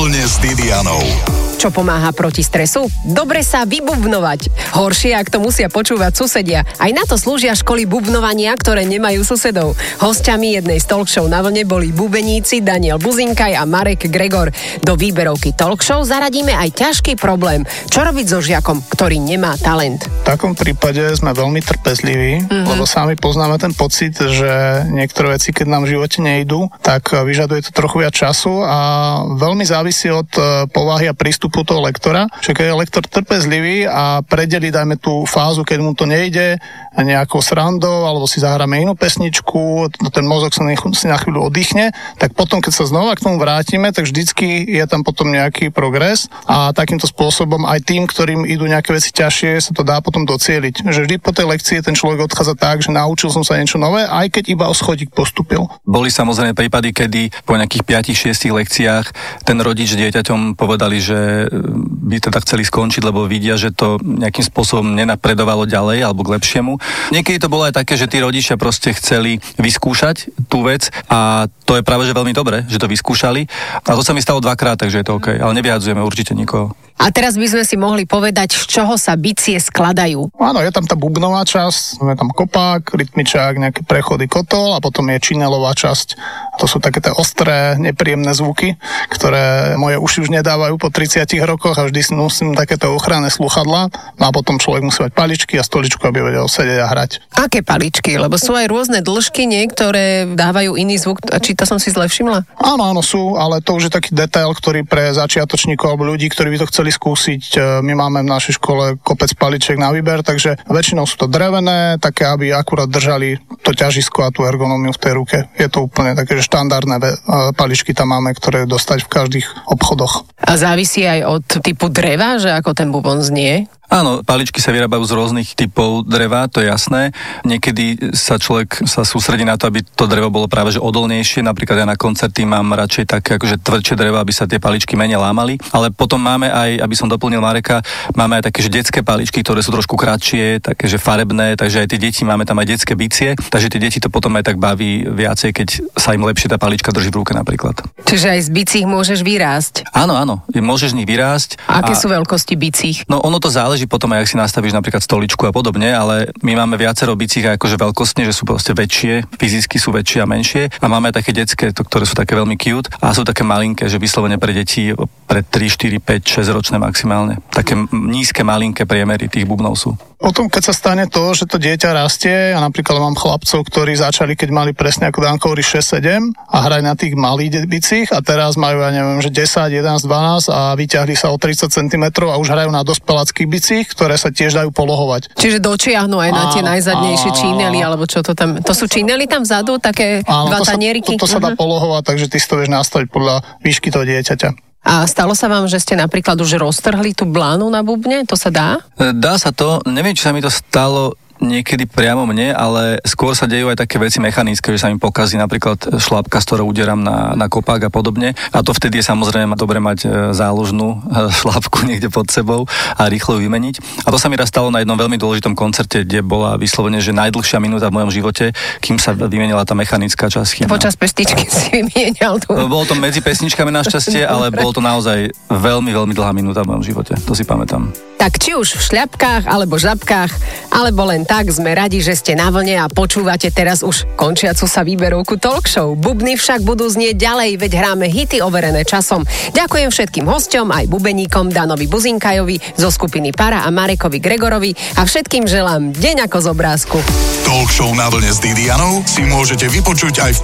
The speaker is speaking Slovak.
vlne s Didianou. Čo pomáha proti stresu? Dobre sa vybubnovať. Horšie, ak to musia počúvať susedia. Aj na to slúžia školy bubnovania, ktoré nemajú susedov. Hosťami jednej z talk show na vlne boli bubeníci Daniel Buzinkaj a Marek Gregor. Do výberovky talk show zaradíme aj ťažký problém. Čo robiť so žiakom, ktorý nemá talent? V takom prípade sme veľmi trpezliví, lebo sami poznáme ten pocit, že niektoré veci, keď nám v živote nejdú, tak vyžaduje to trochu viac času a veľmi závisí od povahy a prístupu toho lektora. Že keď je lektor trpezlivý a predelí, dajme tú fázu, keď mu to nejde, nejakou srandou, alebo si zahráme inú pesničku, ten mozog sa si na chvíľu oddychne, tak potom, keď sa znova k tomu vrátime, tak vždycky je tam potom nejaký progres a takýmto spôsobom aj tým, ktorým idú nejaké veci ťažšie, sa to dá potom docieliť. Že vždy po tej lekcii ten človek odchádza tak, že naučil som sa niečo nové, aj keď iba o schodík postúpil. Boli samozrejme prípady, kedy po nejakých 5-6 lekciách ten rodič dieťaťom povedali, že by teda chceli skončiť, lebo vidia, že to nejakým spôsobom nenapredovalo ďalej alebo k lepšiemu. Niekedy to bolo aj také, že tí rodičia proste chceli vyskúšať tú vec a to je práve že veľmi dobre, že to vyskúšali. A to sa mi stalo 2-krát, takže je to OK, ale nevyhadzujeme určite nikoho. A teraz by sme si mohli povedať, z čoho sa bicie skladajú. Áno, je tam tá bubnová časť, je tam kopák, rytmičák, nejaké prechody, kotol a potom je činelová časť. To sú také tie ostré, nepríjemné zvuky, ktoré moje uši už nedávajú po 30 rokoch a vždy si musím takéto ochranné sluchadlá. No a potom človek musí mať paličky a stoličku, aby vedel sedieť a hrať. Aké paličky? Lebo sú aj rôzne dĺžky, niektoré dávajú iný zvuk. Či to som si zle všimla? Áno, sú, ale to už je taký detail, ktorý pre začiatočníkov alebo ľudí, ktorí by to chceli skúsiť. My máme v našej škole kopec paličiek na výber, takže väčšinou sú to drevené, také, aby akurát držali to ťažisko a tú ergonómiu v tej ruke. Je to úplne také, že štandardné paličky tam máme, ktoré dostať v každých obchodoch. A závisí aj od typu dreva, že ako ten bubon znie? Áno, paličky sa vyrábajú z rôznych typov dreva, to je jasné. Niekedy sa človek sústredí na to, aby to drevo bolo práve že odolnejšie. Napríklad ja na koncerty mám radšej také akože tvrdšie drevo, aby sa tie paličky menej lámali. Ale potom máme aj, aby som doplnil Mareka, máme aj také že detské paličky, ktoré sú trošku kratšie, také že farebné, takže aj tie deti máme tam aj detské bicie, takže tie deti to potom aj tak baví viacej, keď sa im lepšie tá palička drží v ruke napríklad. Čiže aj z bicích môžeš vyrásť? Áno, môžeš z nich vyrásť. Aké sú veľkosti bicích? No ono to záleží potom aj, ak si nastavíš napríklad stoličku a podobne, ale my máme viacero bicích akože veľkostne, že sú proste väčšie, fyzicky sú väčšie a menšie a máme aj také detské, ktoré sú také veľmi cute a sú také malinké, že vyslovene pre deti pre 3, 4, 5, 6 ročné maximálne. Také nízke, malinké priemery tých bubnov sú. Potom, keď sa stane to, že to dieťa rastie, a napríklad mám chlapcov, ktorí začali, keď mali presne ako Danko hovorí 6-7 a hrali na tých malých bicích a teraz majú, ja neviem, že 10, 11, 12 a vyťahli sa o 30 cm a už hrajú na dospeláckých bicích, ktoré sa tiež dajú polohovať. Čiže dočiahnu aj na tie najzadnejšie čínely, alebo čo to tam... To sú čínely tam vzadu, také dva tanieriky? To sa dá polohovať, takže ty si to vieš nastaviť podľa výšky toho dieťaťa. A stalo sa vám, že ste napríklad už roztrhli tú blánu na bubne? To sa dá? Dá sa to. Neviem, či sa mi to stalo niekedy priamo mne, ale skôr sa dejú aj také veci mechanické, že sa mi pokazí napríklad šlápka, z ktorou uderám na kopák a podobne. A to vtedy je samozrejme dobre mať záložnú šlápku niekde pod sebou a rýchlo ju vymeniť. A to sa mi raz stalo na jednom veľmi dôležitom koncerte, kde bola vyslovene, že najdlhšia minúta v mojom živote, kým sa vymenila tá mechanická časť. Počas pesničky si vymienial tu. Bolo to medzi pesničkami našťastie, ale bolo to naozaj veľmi, veľmi dlhá minúta v mojom živote. To si pamätám. Tak či už v šľapkách, alebo žabkách, alebo len tak, sme radi, že ste na vlne a počúvate teraz už končiacu sa výberovku talk show. Bubny však budú znieť ďalej, veď hráme hity overené časom. Ďakujem všetkým hosťom, aj bubeníkom Danovi Buzinkajovi zo skupiny Para a Marekovi Gregorovi a všetkým želám deň ako z obrázku. Talk show na vlne s Didianou si môžete vypočuť aj v